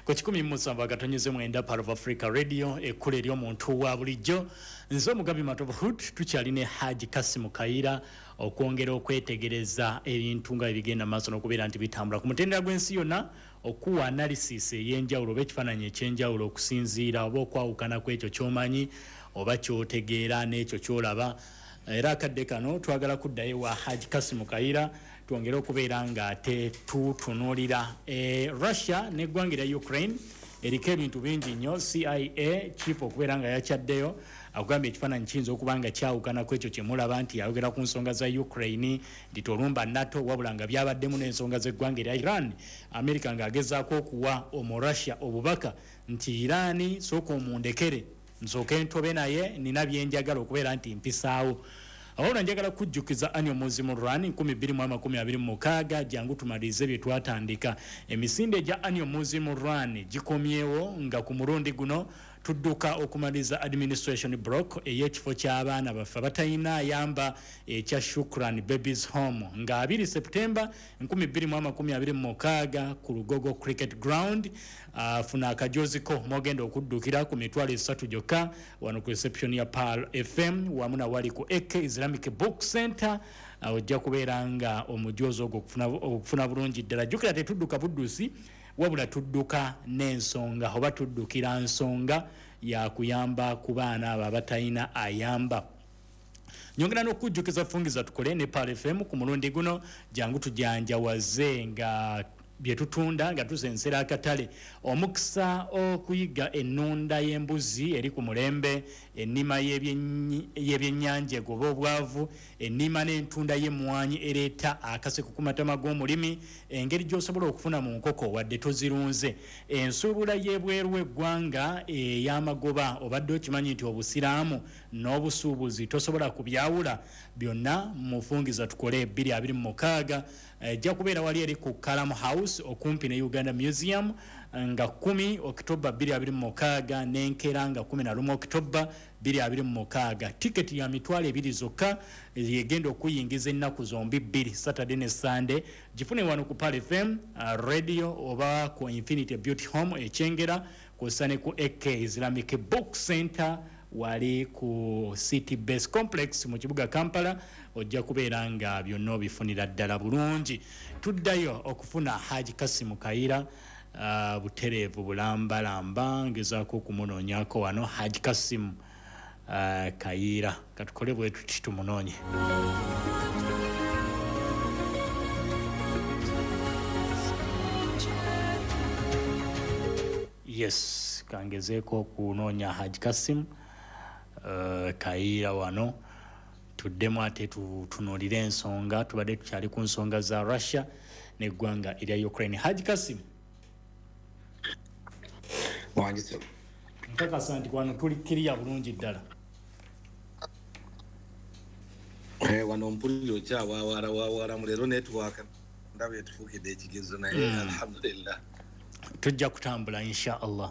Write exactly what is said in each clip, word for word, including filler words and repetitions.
Ku kikumi mu musanvu agatonnyeze mwenda Part of Africa Radio ekkulu ery'omuntu wa bulijjo. Nze Mugabi Matovu Hood tukyali ne Haji Kassim Kaira okwongera okwetegereza ebintu nga ebigenda maaso n'okubeera nti bitambula ku mutendera gw'ensi yonna okuwa analysis ey'enjawulo oba ekifaananyi eky'enjawulo okusinziira oba okwawukana kw'ekyo ky'omanyi oba ky'otegeera n'ekyo ky'olaba. Era akadde kano twagala kuddayo wa Haji Kassim Kaira twongere okubeera nga tetutunuulira e Russia n'eggwanga lya Ukraine eriko ebintu bingi nnyo. C I A chief okubeera nga yakyaddeyo agambye ekifaananyi kiyinza okuba nga kyawukana ku ekyo kye mulaba nti ayogera ku nsonga za Ukraine nti tolumba NATO wabula nga byabaddemu n'ensonga z'eggwanga erya Iran. America ng'agezaako okuwa omu Russia obubaka nti Iran sooka omundekere nsooke ntobe naye nina byenjagala okubeera nti mpisaawo. Awo njagala kujjukiza Annual Muzimu Run nkumi bbiri mu amakumi abiri mu mukaaga jangu tumalirize bye twatandika. Emisinde gya Annual Muzimu Run gikomyewo nga ku mulundi guno tudduka okumaliza administration block ey'ekifo ky'abaana baffe abatalina ayamba ekya Shukran Babies Home nga abiri September nkumi bbiri mu amakumi abiri mu mukaaga ku Lugogo Cricket Ground. Afuna akajozi ko mogenda okuddukira ku mitwalo esatu gyokka wano ku reception ya Pearl F M wamu na wali ku Eke Islamic Book Center. Ojja kubeera nga omujozi ogwo okufuna bulungi ddala. Jjukira tetudduka buddusi wabula tudduka n'ensonga oba tuddukira nsonga ya kuyamba ku baana abo abatalina ayamba. Nyongera n'okujjukiza fungiza tukole ne Pearl F M ku mulundi guno jangu tujanjawaze nga byetutunda nga tusensera akatale omukisa okuyiga ennunda y'embuzi eri ku mulembe ennima y'ebyennyanja egoba obwavu ennima n'entunda y'emmwanyi ereeta akaseko ku matama g'omulimi engeri gy'osobola okufuna mu nkoko wadde tozirunze ensuubula y'ebweru w'eggwanga ey'amagoba obadde okimanyi nti obusiraamu n'obusuubuzi tosobola kubyawula byonna mufungiza tukole bbiri abiri mu mukaaga ejja kubeera wali eri ku Kalam House okumpi ne Uganda Museum nga kumi October bbiri abiri mu mukaaga n'enkera nga kumi na lumu October bbiri abiri mu mukaaga. Tiketi ya mitwalo ebiri zokka yegenda okuyingiza ennaku zombi bbiri Saturday ne Sunday. Gifune wano ku Pearl F M uh, radio oba ku Infinity Beauty Home ekyengera kusane ku Eke Islamic Book Center wali ku City Base Complex mu kibuga Kampala. Ojja kubeera nga byonna bifunira ddala bulungi. Tuddayo okufuna Haji Kassim Kaira uh, butereevu bulambalamba ngezaako okumunoonyako wano Haji Kassim uh, Kaira katukole bwe tuti tumunoonye. Yes, kangezeeko okunoonya Haji Kassim uh, Kaira wano tuddemu ate tutunuulire ensonga tubadde tukyali ku nsonga za Russia n'eggwanga erya Ukraine. Haji Kassim wangise nkakasa nti wano tuli kiriya bulungi ddala. Eh, wano mpulira okyawawara wawara mu leero network ndaba etufuukidde ekigezo naye mm. Alhamdulillah tujja kutambula insha Allah.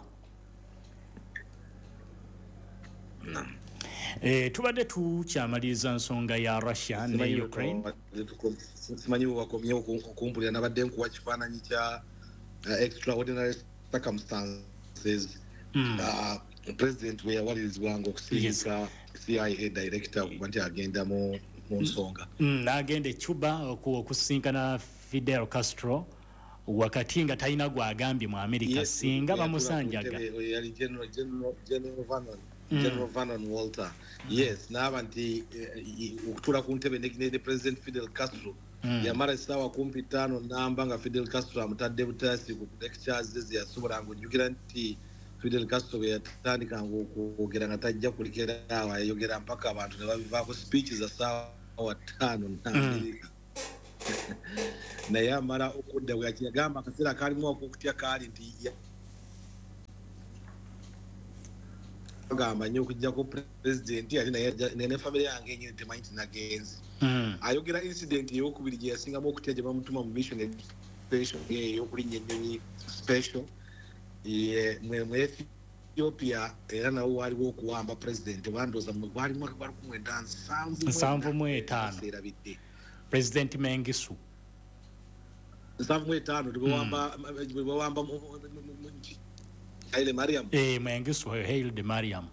Naam. Eh, tubadde tukyamaliriza nsonga ya Russia ne Ukraine. Simanyi wakomye okumpulira nabadde nkuwa kifaananyi kya uh, extraordinary circumstances mm. uh, president we yawalirizibwanga okusiika C I A director okuba nti agenda mu nsonga mm, n'agenda e Cuba okusinkana Fidel Castro wakati nga talina gwagambye mu America yes, singa bamusanjaga yali general general general Vernon mm. General Vernon Walter mm. yes n'aba nti okutula ku ntebe ne president Fidel Castro mm. yamara essaawa kumpi ttaano namba nga Fidel Castro amutadde butaasi ku lectures ze yasobola ng'ojjukira nti Fidel Castro bwe yatandika ng'okwogera nga tajja kulikera awo ayogera mpaka abantu ne babivaako speech za ssaawa ttaano n'Amerika naye amala okudda bwe yakigamba akaseera kaalimu okutya kaali nti agamba nnyo okujjako pulezidenti ate naye ne famire yange enyini temanyi nti nagenzi ayogera incident ey'okubiri gye yasingamu okutya gye bamutuma mu mission special ey'okulinnya ennyonyi special mu Ethiopia era nawo waliwo okuwamba pulezidenti bandooza gwalimu mwenda nsanvu mu etaano President Mengistu nsanvu mu etaano tebawamba Haile Mariam. Eh, Mengistu Haile Mariam.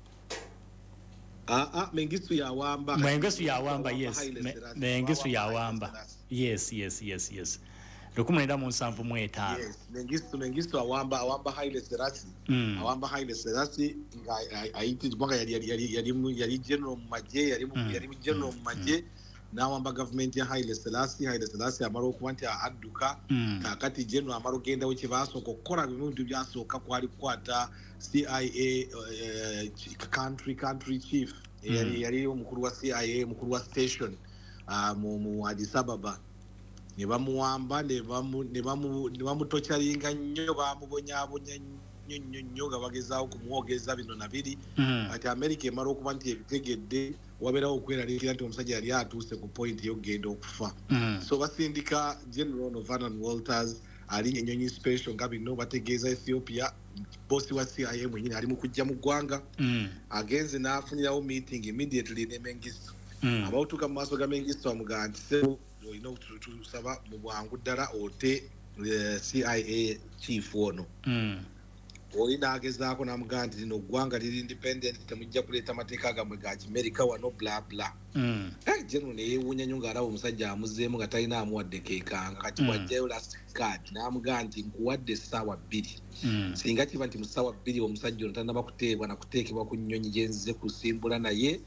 Ah ah, Mengistu ya wamba. Mengistu ya wamba, yes. Mengistu ya wamba. Yes, yes, yes, yes. Lukumulenda mu nsanvu mu etaano. Yes, Mengistu Mengistu awamba awamba Haile Selassie. Mm. Awamba Haile Selassie nga ayitibwanga yali yali yali yali yali general mu maje, yali mu yali mu general mu maje. Nawamba government ya Haile Selassie, Haile Selassie amaro okubanti adduka kakati general amaro genda wechi basoko kokora bintu byasoka kwali kwata C I A uh, country country chief yali yali omukuru wa C I A mukuru wa station uh, mu, mu Addis Ababa ne bamuwamba ne bamu ne bamu ne bamutochalinga nnyo bamubonyabonya nnyo nnyo nnyo nga bagezaawo kumwogeza bino nabiri ati America emara okuba nti ebitegedde waberawo okweraliikira nti omusajja yali atuuse ku point y'okugenda okufa so basindika General Vernon Walters ali ennyonyi special nga bino bategeeza Ethiopia bosi wa C I A mwenyini ali mu kujja mu ggwanga agenze n'afunirawo meeting immediately ne Mengistu abawutuka mu maaso ga Mengistu amugamba nti sebo olina okutusaba mu bwangu ddala ote C I A chief ono olina agezaako n'amugamba nti lino ggwanga liri independent temujja kuleeta amateeka gammwe ga kimerika wano bla bla General ne yeewuunya nnyo ng'alaba omusajja amuzeemu nga talina amuwadde keekanga kati bw'ajjayo last card n'amugamba nti nkuwadde essaawa bbiri singa kiba nti mu ssaawa bbiri omusajja ono tanaba kuteebwa na kuteekebwa ku nnyonyi gye nzize kusimbula naye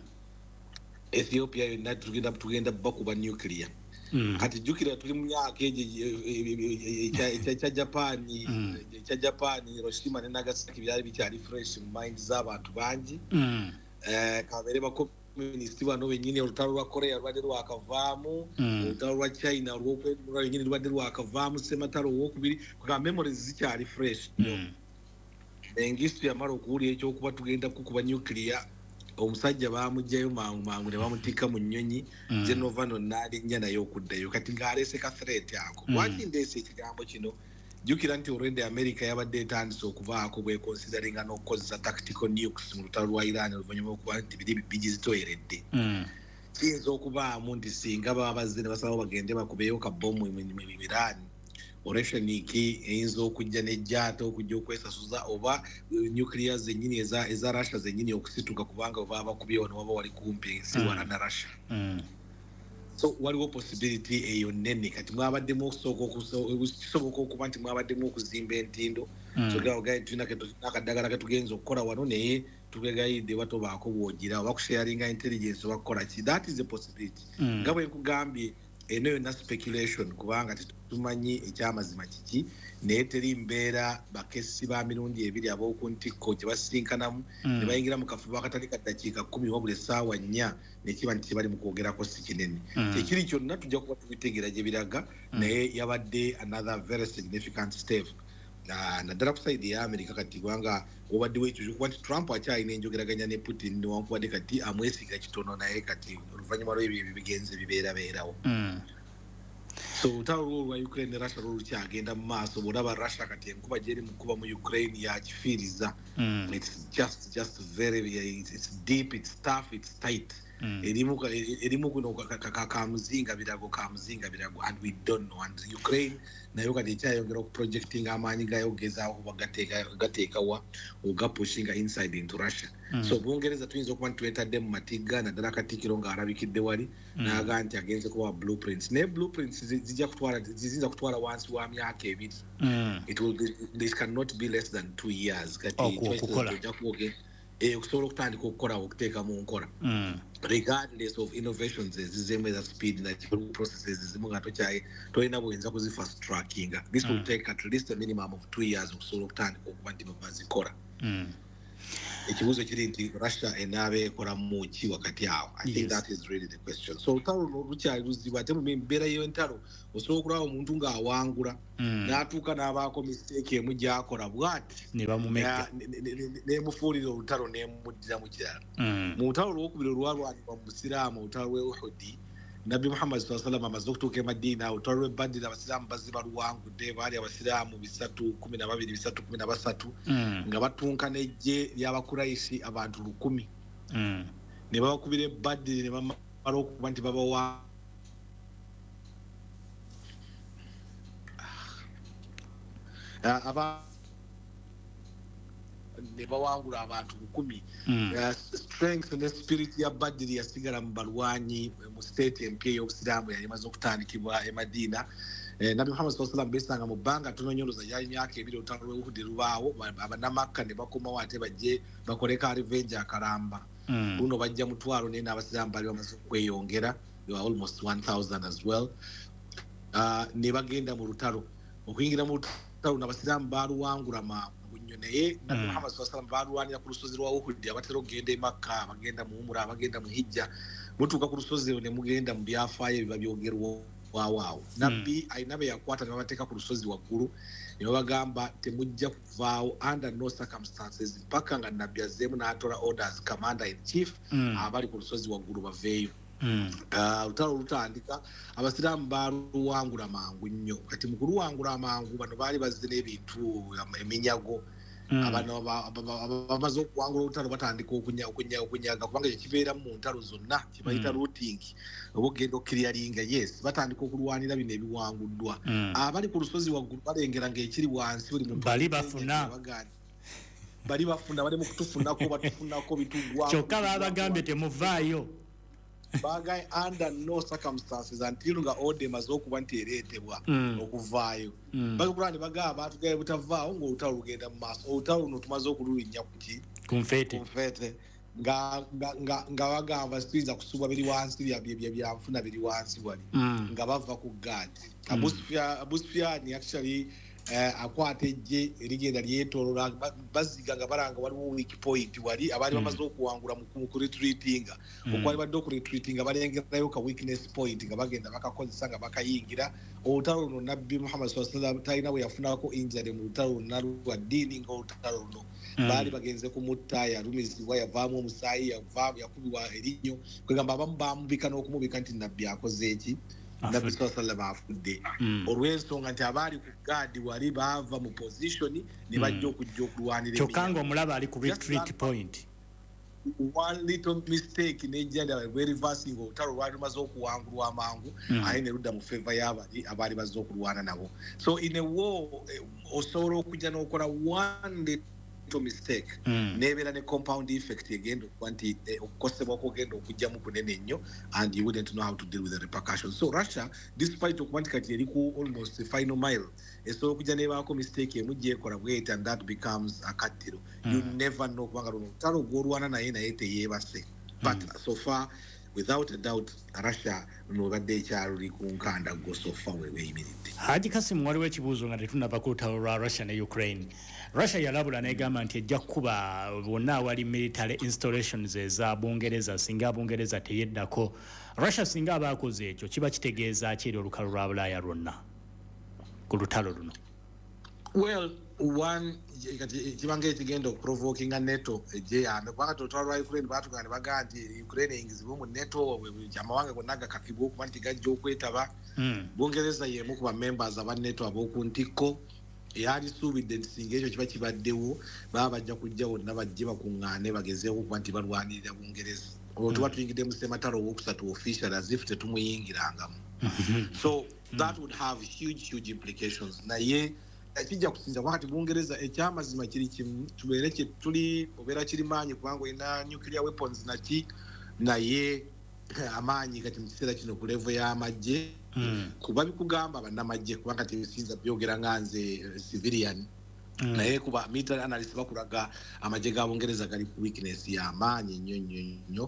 Ethiopia yonna tugenda tugenda bakuba nuclear kati jukira tuli mu myaka egyo ekya Japan ekya Japan Hiroshima ne Nagasaki byali bikyali fresh mu mind z'abantu bangi kabere bako minisitiri bano benyini olutalo lwa Korea lwadde lwakavaamu olutalo lwa China olw'okwegula benyini lwadde lwakavaamu Sematalo owokubiri kuga memories zikyali fresh Mengistu yamala okuwulira ekyokuba tugenda kukuba nuclear omusajja bamujjayo mangu mangu ne bamutika mu nnyonyi General Vernon n'alinnya naye okuddayo kati ng'aleese ka threat ako lwaki ndeese ekigambo kino jjukira nti already America yabadde etandise okubaako bwekonsideringa n'okukozesa tactical nukes mu lutalo lwa Iran oluvannyuma okuba nti biri bigizitoyeredde kiyinza okubaamu nti singa baba bazze ne basaba bagende bakubeyo ka bbomu mu Iran oresheniki eyinza okujja n'ejjaata okujja okwesasuza oba nuclear zennyini eza eza Russia zennyini okusituka kubanga baba bakubyewo ne waba wali kumpi si wala na Russia so waliwo possibility eyo nnene kati mwabaddemu okusooka okusoboka okuba nti mwabaddemu okuzimba entindo sogaogaye tulina akaddagala ketugenza okukola wano naye tubegayidde batobaako bwogira oba kusharinga intelligence oba kukola ki that is a possibility nga bwe nkugambye eno yonna speculation kubanga tumanyi ekyamazima kiki naye teri mbeera bakesi ba mirundi ebiri ab'oku ntikko gye basisinkanamu ne bayingira mu kafubo akatali ka ddakiika kkumi wabula essaawa nnya ne kiba nti tebali mu kwogerako si kinene kyekiri kyonna tujja kuba tubitegeera gye biraga naye yabadde another very significant step naddala ku saidi ya America kati kubanga obaddewo ekyo kuba nti Trump akyalina enjogeraganya ne Putin newankubadde kati amwesiga kitono naye kati oluvannyuma lw'ebyo bigenze bibeerabeerawo so olutalo lwo lwa Ukraine ne Russia lwo lukyagenda mu maaso bw'olaba Russia kati enkuba gyeri mu kuba mu Ukraine yakifiiriza it's just just very it's deep it's tough it's tight erimu erimu kuno ka muzinga birago ka muzinga birago and we don't know and Ukraine nayo kati ekyayongera ku projecting amaanyi gayo gezaaho kuba gateeka gateeka wa ogapushinga inside into Russia so Bungereza tuyinza okuba ntwetadde mu matiga naddala Katikkiro ng'alabikidde wali n'aga nti agenze kuba blueprints naye blueprints zijja kutwala zizinza kutwala wansi wa myaka ebiri it will be, this cannot be less than two years kati ojja kuwoge okusobola okutandika okukola okuteeka mu nkola regardless of innovations ezizeemu eza speed na processes ezimu nga tokyaye tolina buyinza kuzi fast trackinga this will take at least a minimum of two years okusobola okutandika okuba nti bazikola ekibuuzo kiri nti Russia enaaba ekola mu ki wakati awo I think that is really the question so olutalo lukyali luzibu ate mu mbeera y'entalo osobola okulaba omuntu ng'awangula n'atuuka n'abaako mistake emu gy'akola bw'ati n'emufuulira olutalo n'emuddira mu kirala mu lutalo olwokubiri olwalwanibwa mu busiraamu olutalo lw'e Uhud Nabbi Muhammad sallallahu alaihi wasallam amaze okutuuka e Madina olutalo lw'e Badr abasiraamu bazze baluwangudde baali abasiraamu bisatu kumi na babiri bisatu kumi na basatu nga batunka n'ejje ly'Abakurayisi abantu lukumi ne babakubira e Badr ne bamala okuba nti babawa aba ne bawangula abantu lukumi. Mm. Uh, strength ne spirit ya Badri yasigala mu balwanyi mu state empya y'obusiraamu yali maze okutandikibwa e Madina. Eh, Nabi Muhammad sallallahu alaihi wasallam besanga mu bbanga tunonyoloza yali myaka ebiri olutalo lw'Uhud lubaawo abanamaka ne bakomawo ate bajje bakoleka revenge akalamba. Mm. Luno bajja mutwalo naye n'abasiraamu bali bamaze okweyongera. They were almost one thousand as well. Uh, ne bagenda mu lutalo okuyingira mu lutalo n'abasiraamu baaluwangula mangu nnyo naye Nabi Muhammad sallallahu alaihi wasallam baalwanira ku lusozi lwa Uhud abatera okugenda e Makka abagenda mu Umra abagenda mu Hijja mutuuka ku lusozi ne mugenda mu byafaayo ebiba byogerwa waawo. Nabbi alina be yakwata ne babateeka ku lusozi waggulu ne babagamba temujja kuvaawo under no circumstances mpaka nga nabbi azzeemu n'atola orders commander in chief abali ku lusozi waggulu baveeyo. Olutalo olutandika abasiraamu baaluwangula mangu nnyo kati mu kuluwangula amangu bano baali bazze n'ebintu eminyago abano bamaze okuwangula olutalo batandika okunyaga kubanga kyekibeera mu ntalo zonna kibayita routing oba ogenda okiryalinga yes batandika okulwanira bino ebiwanguddwa abali ku lusozi waggulu balengera ng'ekiri wansi buli muntu bali bafuna bali bafuna bali mu kutufunako batufunako bitugwa kyokka babagambye temuvaayo bagai under no circumstances until nga ode maze okuba nti ereetebwa okuvaayo bagulani bagaa baatugaye butavaawo ng'olutalo lugenda mu maaso olutalo luno tumaze okululinnya kuki kunfeete nga nga nga bagamba situiza kusubwa biri wansi byanfuna biri wansi wali nga bava ku gaadi Abu Sufyan actually Uh, akwata ejje erigenda lyetolola baziga nga balanga waliwo weak point wali abali bamaze okuwangula mu retreatinga okwali badde okuretreatinga balengerayo ka weakness point nga bagenda bakakozesa nga bakayingira olutalo luno Nabbi Muhammad sallallahu alaihi wasallam talina bwe yafunako injury mu lutalo luno lwa ddiini ng'olutalo luno baali bagenze kumutta yalumizibwa yavaamu omusaayi yakubibwa erinnyo kwegamba abamu bamubika n'okumubika nti Nabbi akoze eki Nabbi sallallahu alaihi wasallam afudde olw'ensonga nti abaali ku gaadi wali baava mu position ne bajja okujja okulwanira kyokka nga omulaba ali ku retreat point one little mistake nejjanda bwe reversing olutalo lwali lumaze okuwangulwa amangu aye ne ludda mu favor y'abali abaali bazze okulwana nabo so in a war osobola okujja n'okola one little mistake nebeera ne compound effect egenda okuba nti okukosebwa kwogenda okujjamu kunene nnyo and you wouldn't know how to deal with the repercussions. So Russia despite okuba nti kati eri ku almost the final mile esobola okujja nebaako mistake emu gyekola bwete and that becomes a kattiro. You never know kubanga luno olutalo gw'olwana naye naye teyeebase but so far without a doubt Russia no badde ekyaluli ku nkanda go so far webeyimiridde. Haji Kasim waliwo ekibuuzo nga tetunaba ku lutalo lwa Russia ne Ukraine. Russia yalabula n'egamba nti ejja kuba bonna awali military installations eza Bungereza singa Bungereza teyeddako. Russia singa abaakoze ekyo kiba kitegeeza ki eri olukalu lwa Bulaaya lwonna ku lutalo luno? Well, one kibanga ekigenda okuprovoking a NATO ejeyambe kubanga olutalo lwa Ukraine baatugana ne bagaa nti Ukraine eyingizibwe mu NATO amawanga gonna gakakibwa okuba nti gajja okwetaba. Bungereza y'emu ku ba members aba NATO ab'oku ntikko yali suubidde nti singa ekyo kiba kibaddewo baba bajja kujja bonna bajje bakuŋŋaane bagezeeko okuba nti balwanirira Bungereza olwo tuba tuyingidde mu ssematalo owookusatu official as if tetumuyingirangamu. So that would have huge huge implications naye kijja kusinza wakati Bungereza ekyamazima kiri kimu tubeere kye tuli obeera kiri maanyi kubanga olina nuclear weapons naki naye amaanyi kati mu kiseera kino ku level y'amagye kuba bikugamba bannamagye kubanga tebisinza byogera nga nze civilian naye kuba military analyst bakulaga amagye ga Bungereza gali ku weakness y'amaanyi nnyo nnyo nnyo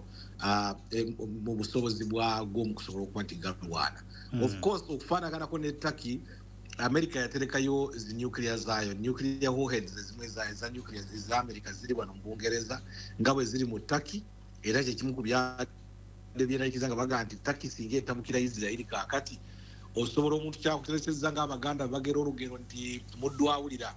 mu busobozi bwago mu kusobola okuba nti galwana. Of course okufaanaganako ne Turkey America yaterekayo zi nuclear zayo nuclear warheads zimwe zayo za nuclear za America ziri wano mu Bungereza nga bwe ziri mu Turkey era kye kimu ku bya byerayikiza nga baga nti Turkey singa etabukira Israel kaakati osobola omuntu kyakuteresezza nga Abaganda bagera olugero nti muddu awulira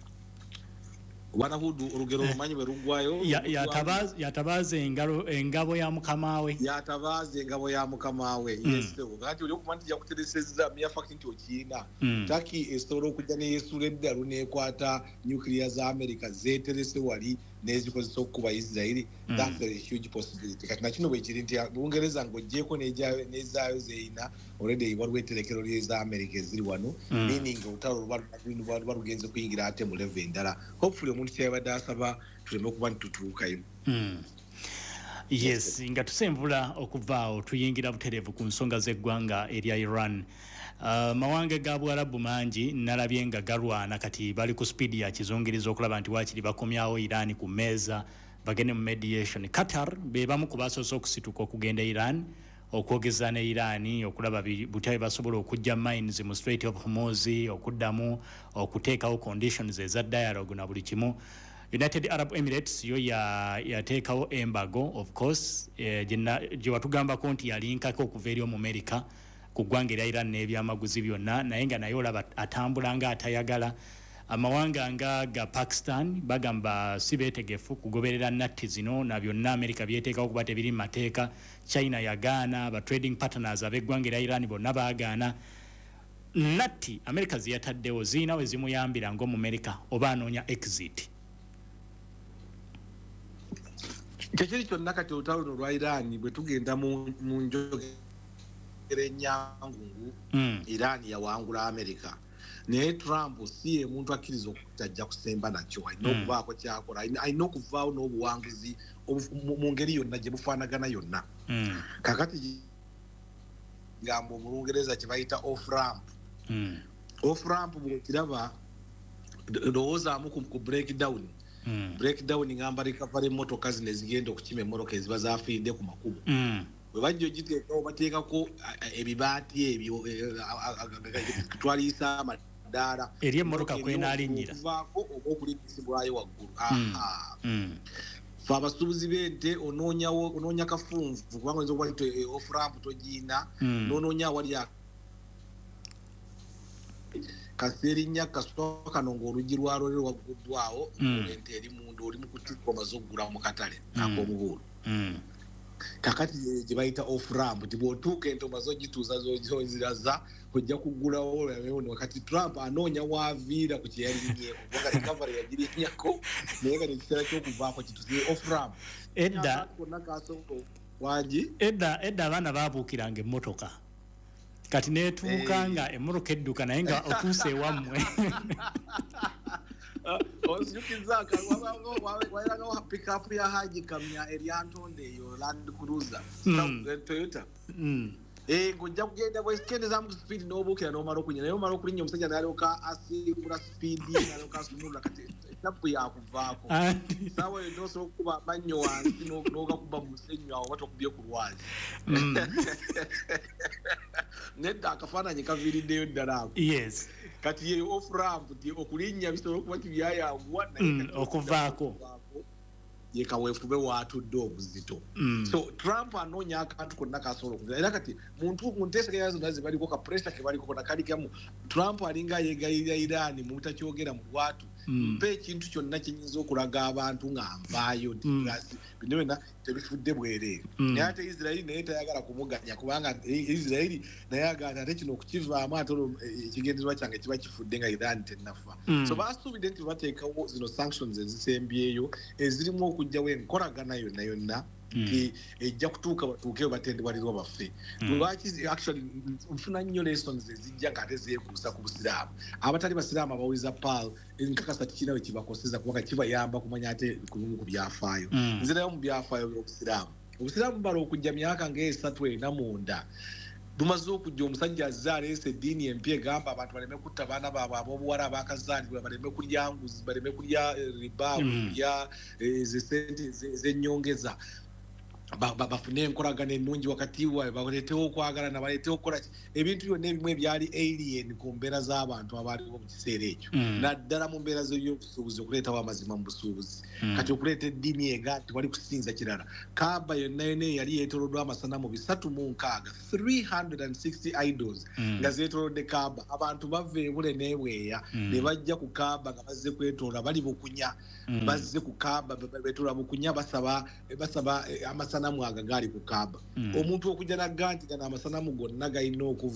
wanahudu olugero lumanyi bwe luggwayo yatabaza engabo ya mukamaawe yatabaza engabo ya mukamaawe yes kati oli okuba nti yakuteresezza mere fact nti okiina Turkey esobola okujja ne yeesula eddalu n'ekwata nuclear za America zeeterese wali nezikozesa okukuba Israeli mm. that's a huge possibility kati nakino bwe kiri nti Bungereza ng'oggyeko n'ezaayo zeyina already waliwo etterekero ly'eza America eziri wano mm. meaning olutalo luba lugenze kuyingira ate mu level endala hopefully omuntu kyayabadde asaba tuleme okuba ntitutuukayo mm. yes nga tusembula okuvaawo tuyingira butereevu ku nsonga z'eggwanga erya Iran. Uh, mawanga ga Bwarabu mangi nalabye nga galwana kati bali ku speed ya kizungirizo okulaba nti wakiri bakomyawo Iran ku meza bagende mu mediation. Qatar be bamu ku basoose okusituka okugenda Iran okwogeza ne Iran okulaba butabe basobola okujja mines mu Strait of Hormuz okuddamu okuteekawo conditions eza dialogue na buli kimu. United Arab Emirates yo ya yateekawo embago of course eh, gye watugambako nti yalinkako okuva eri mu America ku ggwanga erya Iran n'ebyamaguzi byonna naye nga naye olaba atambula nga atayagala. Amawanga nga ga Pakistan bagamba si beetegefu kugoberera natti zino na byonna America byeteekawo kuba tebiri mu mateeka. China yagaana, ba trading partners ab'eggwanga erya Iran bonna baagaana. Natti America ziyataddewo ziina we zimuyambira ng'omu America oba anoonya exit. Kekiri kyonna kati olutalo luno lwa Iran bwe tugenda mu njogera ennyangungu mm. Iran yawangula America naye Trump si ye muntu akkiriza okutajja kusemba nakyo alina mm. okubaako kyakola alina okuvaawo n'obuwanguzi mu ngeri yonna gye bufaanagana yonna mm. kakati gambo mu Lungereza kye bayita off ramp mm. off ramp bwekiraba lowoozaamu ku breakdown Mm. breakdown ngamba recovery motoka zine zigenda okukima emmotoka eziba zafiiridde ku makubo mm. bwe bajja ogiteekawo bateekako ebibaati ebyo twaliisa amadaala eri emmotoka kwenaalinnyira okuvaako oba okulimisibwayo waggulu aha mm. fe abasuubuzi b'ente onoonyawo onoonya kafunvu kubanga oyinza okuba nti off ramp togiina mm. n'onoonya awali kaserinnya kasooka kano ng'oluggi lwalwo lwe lwagguddwawo ente eri munda oli mu kutikka omaze okuggula mu katale ak'omubuulo kakati gye bayita off ramp nti bw'otuuka ente omaze ogituuza zoziraza ojja kuggulawo kati Trump anoonya waaviira ku kyeyalinnyeeko kubanga recovery yagirinnyako naye nga nekiseera ky'okuvaako kituze off ramp edda konna kasooka wangi edda edda abaana baabuukiranga emmotoka kati neetuuka nga emmotoka edduka naye nga otuuse ewammwe ozijukizzaaka wairagawo pickup ya Haji Kamya eryantonde eyo Land Cruiser Toyota ng'ojja kugenda bwekendezaamu ku speed n'obuukira n'omala okulinnya naye omala okulinnya omusajja n'alyoka asiibula speedi n'alyoka asumulula kati etapu yakuvaako saawa eyo n'osobola okukuba amannyo wansi n'ogakuba mu musenyu awo oba tokubye ku lwazi nedda akafaananyi kaviiriddeyo ddala ako yes kati ye off ramp nti okulinnya bisobola okuba tibyayanguwa okuvaako ye kaweefube waatudde obuzito mm. so Trump anoonya akantu konna kasobola okugira era kati muntu mu nteeseganya zonna zibaliko ka pressure ke baliko kona kali kamu Trump alinga yeegayirira Iran mu butakyogera mu lwatu mm. mpa ekintu kyonna kinyinza okulaga abantu nga nvaayo mm. bino byonna tebifudde bwereere mm. naye ate Israeli naye tayagala kumuganya kubanga Israeli naye agaana ate kino okukivaamu ate ekigendererwa kyange kiba kifudde nga Iran tennafa mm. so baasuubidde nti bateekawo zino sanctions ezisembyeyo ezirimu okujjawo enkolagana yonna yonna nti ejja kutuuka batuukeyo batendebwalirwa baffe lwaki actually nfuna nnyo lessons ezijja ng'ate zeekuusa ku busiraamu abatali basiraamu abawuliza paal nkakasa tikina we kibakoseza kubanga kibayamba kumanya ate ku bimu ku byafaayo nze nayo mu byafaayo by'obusiraamu obusiraamu bumala okujja myaka ng'esatu ena munda bumaze okujja omusajja azze aleese eddiini empya egamba abantu baleme kutta baana baabwe ab'obuwala abakazaalibwa baleme kulya nguzi baleme kulya riba kulya zesente z'ennyongeza bafune enkolagana ennungi wakati waabwe baleetewo okwagalana baleetewo okukola ebintu byonna ebimu ebyali alien ku mbeera z'abantu abaaliwo mu kiseera ekyo naddala mu mbeera z'ebyobusuubuzi okuleetawo amazima mu busuubuzi kati okuleeta eddiini ega nti wali kusinza kirala kaaba yonna yonna eyali yeetoloddwa amasanamu bisatu mu nkaaga three hundred sixty idols nga zeetolodde kaaba abantu bava ebule n'ebweya ne bajja ku kaaba nga bazze kwetoola bali bukunya bazze ku kaaba beetoola bukunya basaba basaba amasanamu amasanamu agagali ku kaaba omuntu okujja na ganti gana amasanamu gonna galina okuva